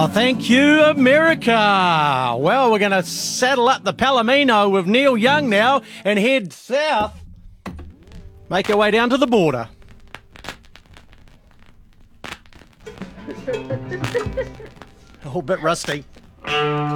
Oh, thank you, America. Well, we're going to saddle up the Palomino with Neil Young now and head south. Make our way down to the border. A whole bit rusty.